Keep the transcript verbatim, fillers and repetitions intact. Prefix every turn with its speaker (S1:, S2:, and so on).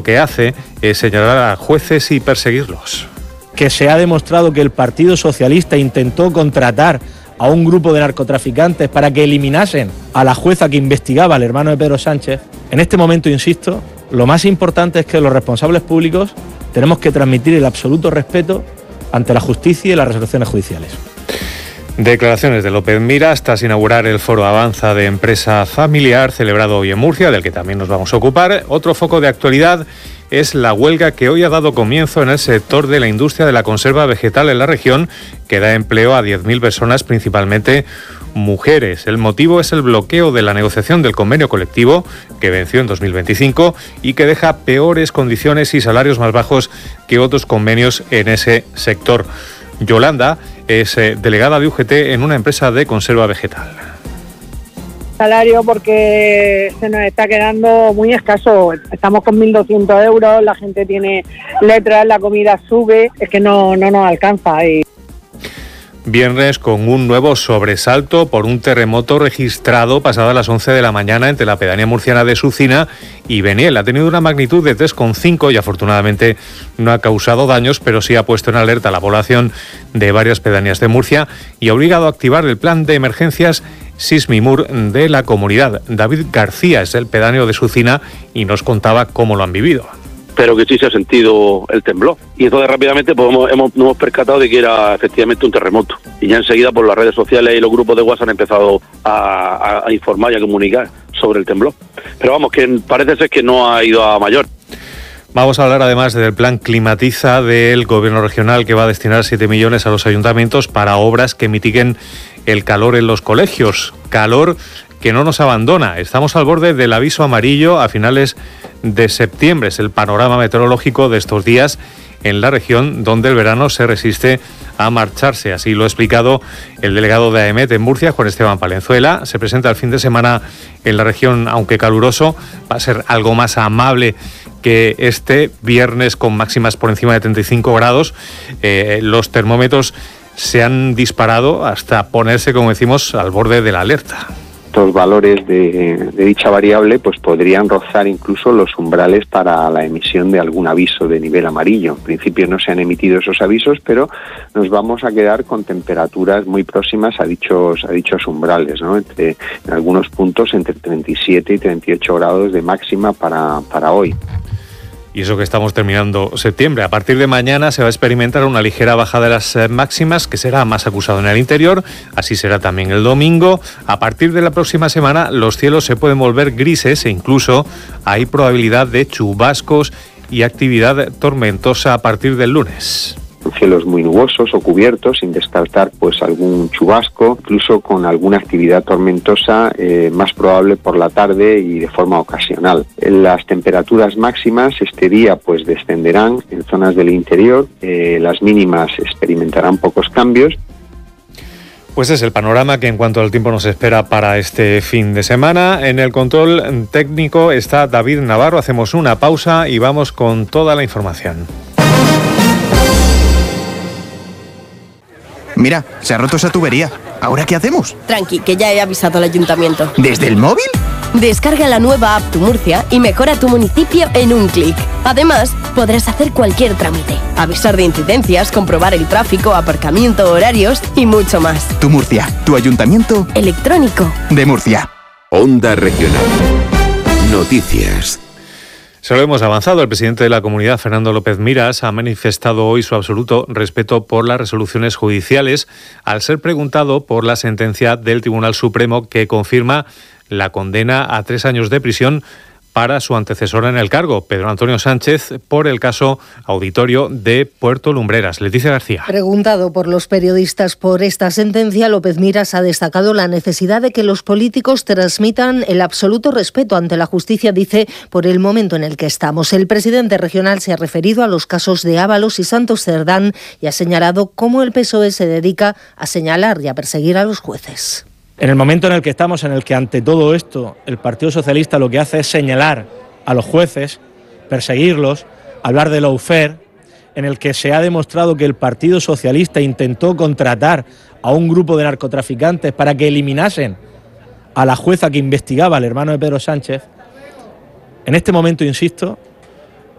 S1: que hace es señalar a jueces y perseguirlos.
S2: Que se ha demostrado que el Partido Socialista intentó contratar a un grupo de narcotraficantes para que eliminasen a la jueza que investigaba al hermano de Pedro Sánchez. En este momento, insisto, lo más importante es que los responsables públicos tenemos que transmitir el absoluto respeto ante la justicia y las resoluciones judiciales.
S1: Declaraciones de López Miras tras inaugurar el Foro Avanza de Empresa Familiar celebrado hoy en Murcia, del que también nos vamos a ocupar. Otro foco de actualidad es la huelga que hoy ha dado comienzo en el sector de la industria de la conserva vegetal en la región, que da empleo a diez mil personas, principalmente mujeres. El motivo es el bloqueo de la negociación del convenio colectivo, que venció en dos mil veinticinco y que deja peores condiciones y salarios más bajos que otros convenios en ese sector. Yolanda es eh, delegada de U G T en una empresa de conserva vegetal.
S3: Salario porque se nos está quedando muy escaso. Estamos con mil doscientos euros, la gente tiene letras, la comida sube, es que no, no nos alcanza. Y...
S1: Viernes con un nuevo sobresalto por un terremoto registrado pasadas las once de la mañana entre la pedanía murciana de Sucina y Beniel. Ha tenido una magnitud de tres coma cinco y afortunadamente no ha causado daños, pero sí ha puesto en alerta a la población de varias pedanías de Murcia y ha obligado a activar el plan de emergencias Sismimur de la comunidad. David García es el pedáneo de Sucina y nos contaba cómo lo han vivido.
S4: Pero que sí se ha sentido el temblor. Y entonces rápidamente pues, hemos, hemos, nos hemos percatado de que era efectivamente un terremoto. Y ya enseguida por las redes sociales y los grupos de WhatsApp han empezado a, a informar y a comunicar sobre el temblor. Pero vamos, que parece ser que no ha ido a mayor.
S1: Vamos a hablar además del plan Climatiza del Gobierno regional, que va a destinar siete millones a los ayuntamientos para obras que mitiguen el calor en los colegios. Calor que no nos abandona. Estamos al borde del aviso amarillo a finales de septiembre. Es el panorama meteorológico de estos días en la región, donde el verano se resiste a marcharse. Así lo ha explicado el delegado de AEMET en Murcia, Juan Esteban Palenzuela. Se presenta el fin de semana en la región, aunque caluroso, va a ser algo más amable que este viernes, con máximas por encima de treinta y cinco grados. Eh, los termómetros se han disparado hasta ponerse, como decimos, al borde de la alerta.
S5: Estos valores de, de dicha variable pues podrían rozar incluso los umbrales para la emisión de algún aviso de nivel amarillo. En principio no se han emitido esos avisos, pero nos vamos a quedar con temperaturas muy próximas a dichos a dichos umbrales, ¿no? Entre, en algunos puntos entre treinta y siete y treinta y ocho grados de máxima para, para hoy.
S1: Y eso que estamos terminando septiembre. A partir de mañana se va a experimentar una ligera bajada de las máximas, que será más acusado en el interior. Así será también el domingo. A partir de la próxima semana los cielos se pueden volver grises e incluso hay probabilidad de chubascos y actividad tormentosa a partir del lunes.
S5: Cielos muy nubosos o cubiertos, sin descartar pues algún chubasco, incluso con alguna actividad tormentosa eh, más probable por la tarde y de forma ocasional. Las temperaturas máximas este día pues descenderán en zonas del interior, eh, las mínimas experimentarán pocos cambios.
S1: Pues es el panorama que en cuanto al tiempo nos espera para este fin de semana. En el control técnico está David Navarro. Hacemos una pausa y vamos con toda la información.
S6: Mira, se ha roto esa tubería. ¿Ahora qué hacemos?
S7: Tranqui, que ya he avisado al ayuntamiento.
S6: ¿Desde el móvil?
S7: Descarga la nueva app Tu Murcia y mejora tu municipio en un clic. Además, podrás hacer cualquier trámite, avisar de incidencias, comprobar el tráfico, aparcamiento, horarios y mucho más.
S6: Tu Murcia, tu ayuntamiento
S7: electrónico
S6: de Murcia.
S8: Onda Regional. Noticias.
S1: Solo hemos avanzado. El presidente de la comunidad, Fernando López Miras, ha manifestado hoy su absoluto respeto por las resoluciones judiciales al ser preguntado por la sentencia del Tribunal Supremo que confirma la condena a tres años de prisión para su antecesora en el cargo, Pedro Antonio Sánchez, por el caso Auditorio de Puerto Lumbreras. Leticia García.
S9: Preguntado por los periodistas por esta sentencia, López Miras ha destacado la necesidad de que los políticos transmitan el absoluto respeto ante la justicia, dice, por el momento en el que estamos. El presidente regional se ha referido a los casos de Ábalos y Santos Cerdán y ha señalado cómo el P S O E se dedica a señalar y a perseguir a los jueces.
S2: En el momento en el que estamos, en el que ante todo esto el Partido Socialista lo que hace es señalar a los jueces, perseguirlos, hablar de lawfare, en el que se ha demostrado que el Partido Socialista intentó contratar a un grupo de narcotraficantes para que eliminasen a la jueza que investigaba al hermano de Pedro Sánchez, en este momento, insisto,